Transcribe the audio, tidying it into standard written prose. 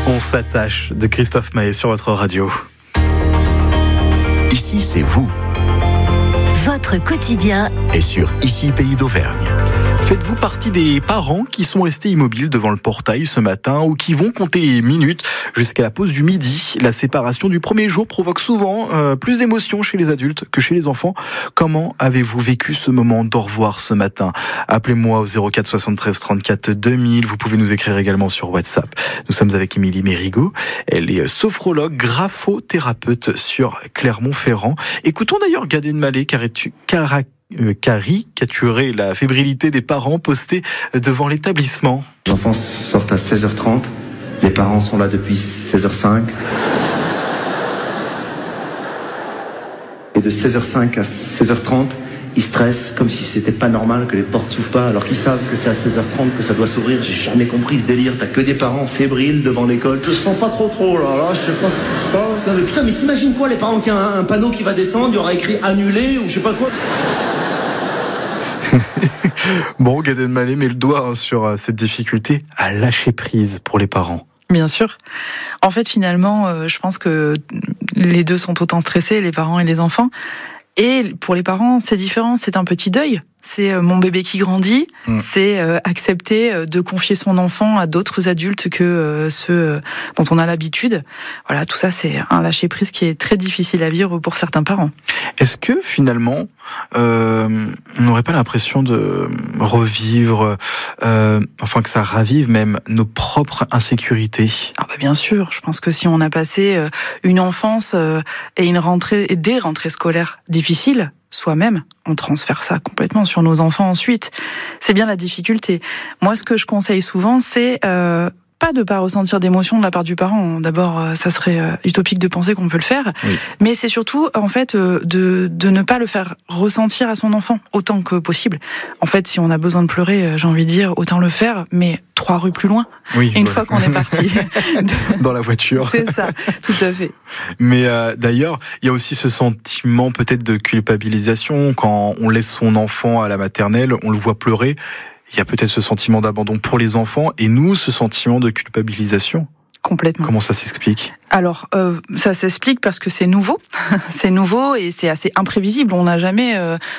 On s'attache de Christophe Maé sur votre radio. Ici, c'est vous. Votre quotidien Et sur Ici, Pays d'Auvergne. Faites-vous partie des parents qui sont restés immobiles devant le portail ce matin ou qui vont compter les minutes jusqu'à la pause du midi? La séparation du premier jour provoque souvent plus d'émotions chez les adultes que chez les enfants. Comment avez-vous vécu ce moment d'au revoir ce matin? Appelez-moi au 04 73 34 2000. Vous pouvez nous écrire également sur WhatsApp. Nous sommes avec Émilie Mérigot. Elle est sophrologue, graphothérapeute sur Clermont-Ferrand. Écoutons d'ailleurs Gad Elmaleh caricaturer la fébrilité des parents postés devant l'établissement. Les enfants sortent à 16h30, les parents sont là depuis 16h05. Et de 16h05 à 16h30, ils stressent comme si c'était pas normal que les portes s'ouvrent pas, alors qu'ils savent que c'est à 16h30 que ça doit s'ouvrir. J'ai jamais compris ce délire. T'as que des parents fébriles devant l'école. Je sens pas trop là, je sais pas ce qui se passe. Non, mais putain, mais s'imagine quoi, les parents qui ont un panneau qui va descendre, il y aura écrit annulé ou je sais pas quoi. Bon, Gad Elmaleh met le doigt sur cette difficulté à lâcher prise pour les parents. Bien sûr. En fait, finalement, je pense que les deux sont autant stressés, les parents et les enfants. Et pour les parents, c'est différent, c'est un petit deuil. C'est mon bébé qui grandit, c'est accepter de confier son enfant à d'autres adultes que ceux dont on a l'habitude. Voilà, tout ça, c'est un lâcher-prise qui est très difficile à vivre pour certains parents. Est-ce que finalement, on n'aurait pas l'impression de revivre, enfin que ça ravive même nos propres insécurités? Ah bah bien sûr, je pense que si on a passé une enfance et des rentrées scolaires difficiles, soi-même, on transfère ça complètement sur nos enfants ensuite. C'est bien la difficulté. Moi, ce que je conseille souvent, c'est pas de pas ressentir d'émotion de la part du parent. D'abord, ça serait utopique de penser qu'on peut le faire. Oui. Mais c'est surtout, en fait, de ne pas le faire ressentir à son enfant autant que possible. En fait, si on a besoin de pleurer, j'ai envie de dire, autant le faire, mais 3 rues plus loin. Oui, une fois qu'on est parti. Dans la voiture. C'est ça, tout à fait. Mais d'ailleurs, il y a aussi ce sentiment peut-être de culpabilisation. Quand on laisse son enfant à la maternelle, on le voit pleurer. Il y a peut-être ce sentiment d'abandon pour les enfants et nous, ce sentiment de culpabilisation. Complètement. Comment ça s'explique ? Alors, ça s'explique parce que c'est nouveau. C'est nouveau et c'est assez imprévisible. On n'a jamais